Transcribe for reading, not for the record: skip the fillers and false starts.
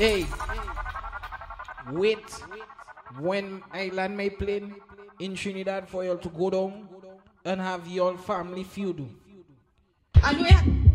Hey, wait when Island may plane in Trinidad for you to go down and have your family feud. And we